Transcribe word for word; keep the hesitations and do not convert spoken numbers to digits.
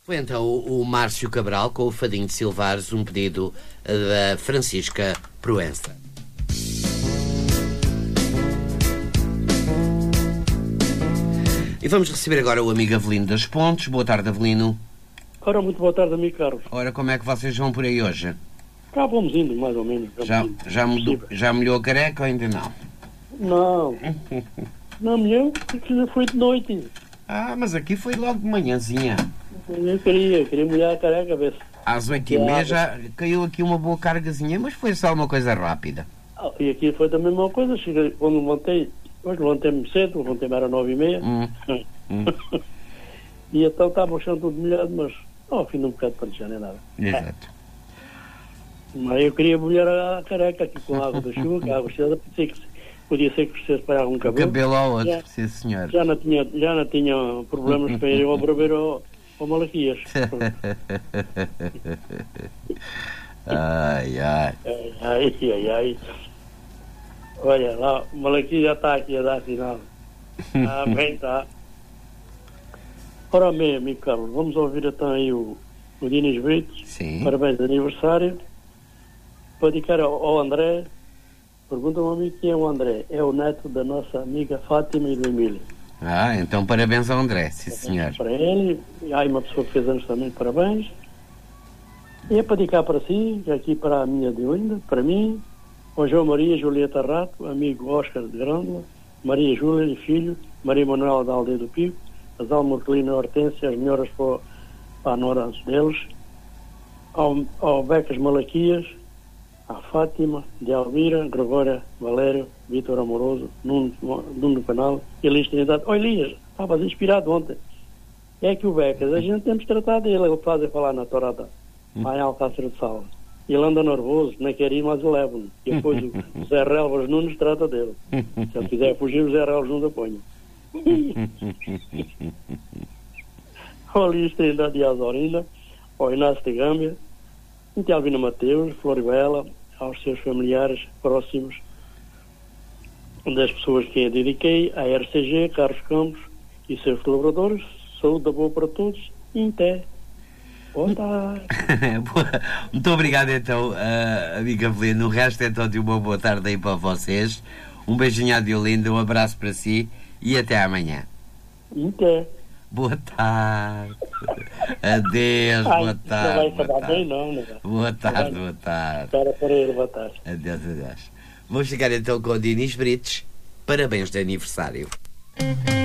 Foi então o, o Márcio Cabral com o Fadinho de Silvares, um pedido da Francisca Proença. E vamos receber agora o amigo Avelino das Pontes. Boa tarde, Avelino. Ora, muito boa tarde, amigo Carlos. Ora, como é que vocês vão por aí hoje? Cá vamos indo, mais ou menos. Já, já, mudou, já molhou a careca ou ainda não? Não. Não molhou, porque foi de noite. Ah, mas aqui foi logo de manhãzinha. Eu queria, queria molhar a careca, a ver se... Às oito e meia já caiu aqui uma boa cargazinha, mas foi só uma coisa rápida. Ah, e aqui foi também uma coisa, cheguei, quando levantei, hoje levantei-me cedo, levantei-me era nove e meia. Hum. Hum. E então estava o chão todo molhado, mas ao fim de um bocado para deixar nem nada. Exato. Mas eu queria molhar a careca aqui com a água da chuva, que a água cheia, podia ser que, podia ser que precisasse para algum cabelo. Cabelo ao outro, já, sim senhor. Já não tinha, já não tinha problemas para ir ao barbeiro ao, ao Malaquias. Ai, ai. Ai, ai, ai. Olha, lá, o Malaquias já está aqui a dar sinal. Ah, bem, está. Ora bem, amigo Carlos, vamos ouvir então aí o, o Dinis Brito. Sim. Parabéns de aniversário. Para dedicar ao, ao André. Pergunta-me a mim quem é o André. É o neto da nossa amiga Fátima e do Emílio. Ah, então parabéns ao André, sim senhor. Para ele. E há uma pessoa que fez anos também, parabéns. E é para dedicar para si, aqui para a minha de Olinda, para mim, ao João Maria Julieta Rato, amigo Oscar de Grândola, Maria Júlia e filho, Maria Manuela da Aldeia do Pico, as Almortelina Hortência, as melhoras para, para a nora deles, ao, ao Becas Malaquias, à Fátima, de Alvira, Gregória, Valério, Vítor Amoroso, Nuno, Nuno Canal, Elias Trindade. Oh, Elias, estavas inspirado ontem. É que o Becas, a gente temos que tratar dele, ele faz a falar na torada, lá em Alcácer de Sala. Ele anda nervoso, não quer ir, mas leva-me. E depois o Zé Relvas Nunes trata dele. Se ele quiser fugir, o Zé Relvas Nunes apanha. Ao Elias Trindade de Azorinda, ao Inácio de Gâmbia, e Alvina Mateus, Floribela, aos seus familiares próximos, das pessoas que a dediquei, à R C G, Carlos Campos e seus colaboradores. Saúde da boa para todos e até. Boa tarde. Muito obrigado então, uh, amiga Avelino. O resto então de uma boa tarde aí para vocês. Um beijinho à Diolinda, um abraço para si e até amanhã. E até. Boa tarde. Adeus, Ai, boa tarde. não vai acabar bem, não, não vai. Boa tarde, boa tarde. Para para ele, boa tarde. Adeus, adeus. Vamos chegar então com o Dinis Brites. Parabéns de aniversário.